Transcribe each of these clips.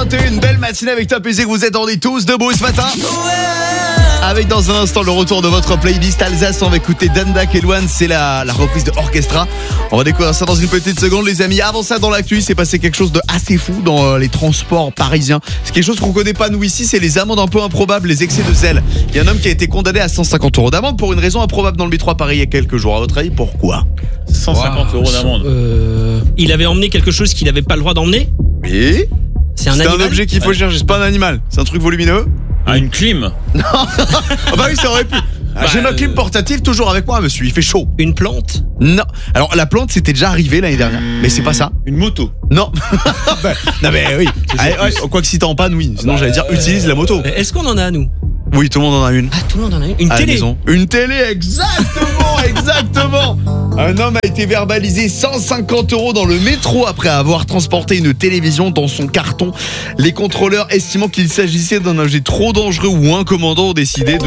8h21, belle matinée avec Top Music, vous attendez tous debout ce matin. Avec dans un instant le retour de votre playlist Alsace, on va écouter Danda Kelouane, c'est la reprise de Orchestra. On va découvrir ça dans une petite seconde les amis. Avant ça, dans l'actu, c'est passé quelque chose de assez fou dans les transports parisiens. C'est quelque chose qu'on connaît pas nous ici, c'est les amendes un peu improbables, les excès de zèle. Il y a un homme qui a été condamné à 150 € d'amende pour une raison improbable dans le métro à Paris il y a quelques jours. À votre avis, pourquoi? 150 € d'amende. Il avait emmené quelque chose qu'il n'avait pas le droit d'emmener. Oui. C'est un C'est un animal. objet qu'il faut chercher, c'est pas un animal, c'est un truc volumineux. Ah, une clim. Ah bah oui, ça aurait pu. J'ai ma clim portative toujours avec moi, monsieur, il fait chaud. Une plante. Non. Alors la plante c'était déjà arrivé l'année dernière, mais c'est pas ça. Une moto. Non. Non mais oui. Allez, ouais, quoi que si t'es en panne, oui. Sinon j'allais dire utilise la moto. Est-ce qu'on en a nous? Oui, tout le monde en a une. Ah, tout le monde en a une. Une À la télé. maison. Une télé, exactement, exactement. Un homme a été verbalisé 150 € dans le métro après avoir transporté une télévision dans son carton. Les contrôleurs, estimant qu'il s'agissait d'un objet trop dangereux ou incommodant, ont décidé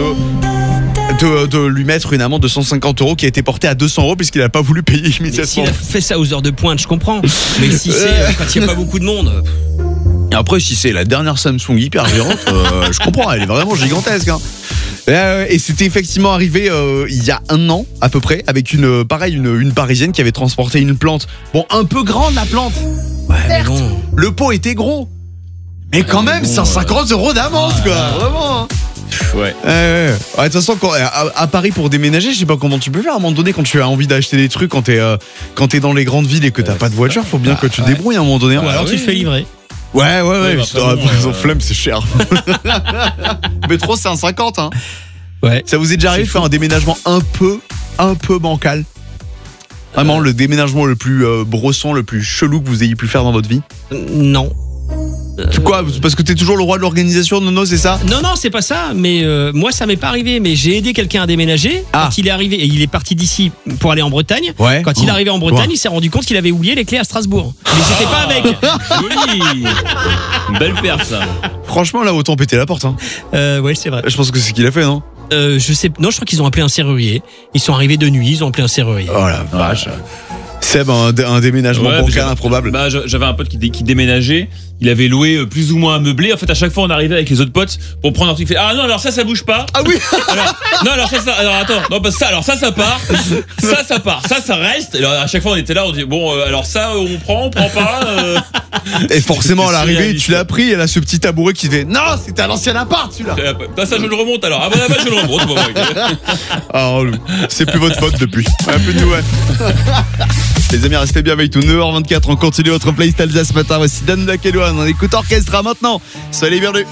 de lui mettre une amende de 150 € qui a été portée à 200 € puisqu'il n'a pas voulu payer Mais immédiatement. s'il a fait ça aux heures de pointe, je comprends. Mais si c'est quand il n'y a pas beaucoup de monde. Et après, si c'est la dernière Samsung hyper géante, je comprends, elle est vraiment gigantesque. Hein. Et c'était effectivement arrivé il y a un an à peu près avec une parisienne qui avait transporté une plante. Bon, un peu grande la plante. Ouais, mais Certes, bon. le pot était gros. Mais quand même, 150 € d'amende quoi. Vraiment. Hein. Ouais. Ouais, de toute façon, à Paris pour déménager, je sais pas comment tu peux faire à un moment donné quand tu as envie d'acheter des trucs quand t'es dans les grandes villes et que t'as pas de voiture, faut bien que tu te débrouilles à un moment donné. Ou alors tu te fais livrer. Ouais, bah, ils ont flemme, c'est cher. Métro, c'est un 50, hein. Ouais. Ça vous est déjà arrivé de faire un déménagement un peu bancal? Vraiment, le déménagement le plus brosson, le plus chelou que vous ayez pu faire dans votre vie? Non. C'est quoi? Parce que t'es toujours le roi de l'organisation, Nono, c'est ça? Non, c'est pas ça. Mais moi, ça m'est pas arrivé. Mais j'ai aidé quelqu'un à déménager. Ah. Quand il est arrivé, et il est parti d'ici pour aller en Bretagne. Ouais. Quand il est arrivé en Bretagne, Ouais. il s'est rendu compte qu'il avait oublié les clés à Strasbourg. Mais j'étais pas avec. Joli. Une belle perf, ça. Franchement, là, autant péter la porte, hein. Ouais, c'est vrai. Je pense que c'est ce qu'il a fait, non? Je sais. Non, je crois qu'ils ont appelé un serrurier. Ils sont arrivés de nuit. Ils ont appelé un serrurier. Oh la vache. Seb, un déménagement Ouais, bancal j'avais- improbable. Bah, j'avais un pote qui déménageait. Il avait loué plus ou moins un meublé. En fait, à chaque fois, on arrivait avec les autres potes pour prendre un truc. Il fait, ah non, alors ça bouge pas. Ah oui. Alors ça, alors attends. Non, parce que ça, alors ça part. Ça part. Ça reste. Alors, à chaque fois, on était là, on dit, bon, alors ça, on prend pas. Et forcément, à C'était l'arrivée, surréaliste. tu l'as pris, elle a ce petit tabouret qui fait non, c'était à l'ancien appart celui-là. Ça, je le remonte alors. Ah, bah, je le remonte. Bon, Ah, relou. C'est plus votre faute depuis. Un peu de nouvelles. Les amis, restez bien avec nous. 9h24, on continue votre playlist Alsace ce matin. Voici Dan Kelouane. On écoute Orchestra maintenant. Soyez les bienvenus.